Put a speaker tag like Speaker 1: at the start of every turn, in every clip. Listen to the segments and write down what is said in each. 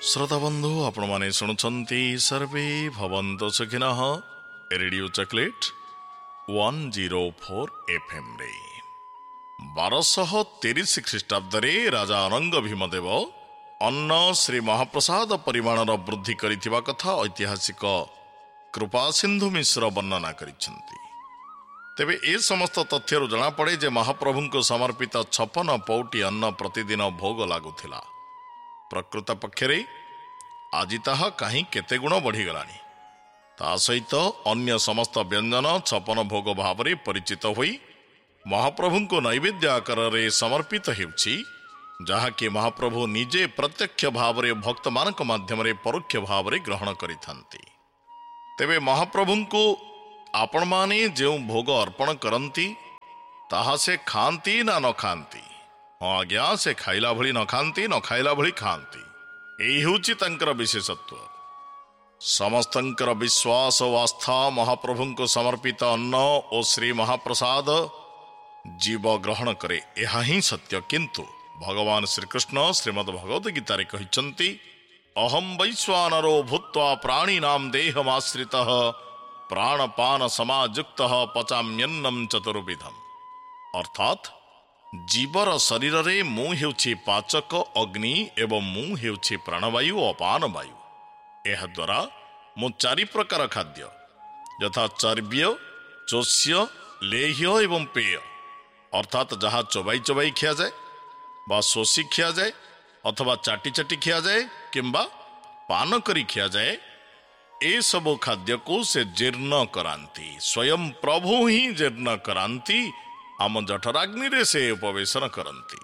Speaker 1: श्रोता बंधु आपण माने शुणुछंती सर्वे भवन्तु सुखिनः रेडियो चॉकलेट 104 FM रे 1230 ख्रीष्टाब्द रे राजा अनंग भीमदेव अन्न श्री महाप्रसाद परिमाणर वृद्धि करिथिबा कथा ऐतिहासिक कृपा सिंधु मिश्र वर्णना करिसेंती। तेबे ए समस्त तथ्यरु जना पड़े जे महाप्रभु को समर्पित 56 पौटी अन्न प्रतिदिन भोग लागुथिला। प्रकृत पक्षरे आज ताहा कहीं केते गुण बढ़ीगलानी। ता सहित अन्य समस्त व्यंजन 56 भोग भाव में परिचित होई महाप्रभु को नैवेद्य आकार समर्पित हेउछि, जहाँकि महाप्रभु निजे प्रत्यक्ष भाव में भक्त मानक माध्यम परोक्ष भाव में ग्रहण करिथांती। तेबे महाप्रभु को आपण माने जो भोग अर्पण करती ताहा से खाती ना न खाती। हाँ आज्ञा, से खाइला भली न खाती न खाइला भली खाती। यही होची तंकर विशेषत्व। समस्तंकर विश्वास और आस्था महाप्रभु को समर्पित अन्न और श्री महाप्रसाद जीव ग्रहण करे, यह ही सत्य। किंतु भगवान श्रीकृष्ण श्रीमद् भगवद गीता रे कहिसंती, अहम वैश्वानरो भूत्वा प्राणिनाम देहमाश्रितः प्राणपान समायुक्तः पचाम्यन्नम चतुर्विधम। अर्थात जीवर शरीर रे मु हेउछि पाचक अग्नि एवं मु हेउछि प्राणवायु अपान वायु। एहा द्वारा मु 4 प्रकार खाद्य यथा चर्ब्य, चोष्य, लेह्य एवं पेय, अर्थात जहाँ चोबाई चोबाई खिया जाए बा शोषी खिया जाए अथवा चाटी चाटी खिया जाए किंबा पान करी खिया जाए, ए सब खाद्य को से जीर्ण करांती। स्वयं प्रभु ही जीर्ण करांती, आम जठराग्नि रे से उपवेशन करती।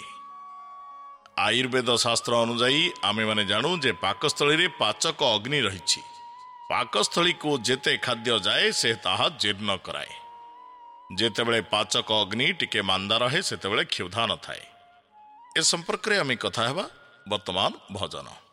Speaker 1: आयुर्वेद शास्त्र अनुजाई आमे माने जानू जे पाकस्थली रे पाचक अग्नि रही। पाकस्थली को जेते खाद्य जाए से ताहा जीर्ण कराए। जेतेबेले पाचक अग्नि टिके मांदा रहे सेतेबेले क्षुधा न थाए। ए संपर्क रे आमे कथा हेबा वर्तमान भजन।